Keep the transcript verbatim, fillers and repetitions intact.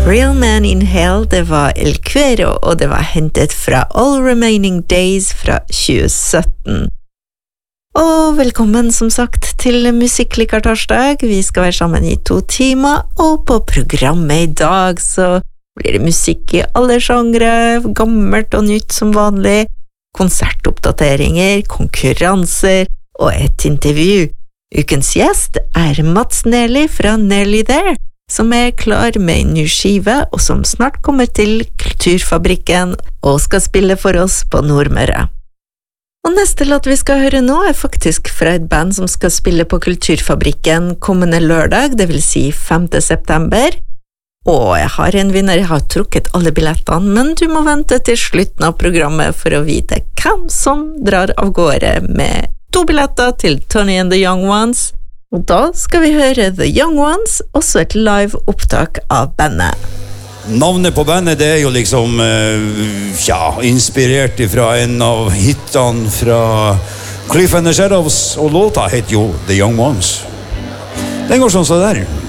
Real Man in Hell, det var El Cuero, og det var hentet fra All Remaining Days fra tjue sytten. Og velkommen som sagt til Musikklikartorsdag. Vi skal være sammen i to timer, og på programmet i dag så blir det musikk i alle sjangre, gammelt og nytt som vanlig, konsertoppdateringer, konkurranser og et intervju. Ukens gjest er Mats Nerli fra Nearly There, som er klar med en ny skive, og som snart kommer til Kulturfabrikken og skal spille for oss på Nordmøre. Og neste låt vi skal høre nå er faktisk fra et band som skal spille på Kulturfabrikken kommende lørdag, det vil si femte september. Og jeg har en vinner, jeg har trukket alle billettene, men du må vente til slutten av programmet for å vite hvem som drar av gårde med to billetter til Tony and the Young Ones. Og da skal vi høre The Young Ones, også et live opptak av bandet. Navnet på bandet det er jo liksom ja, inspirert fra en av hittene fra Cliff and the Shadows, og låta heter jo The Young Ones. Den går sånn så der.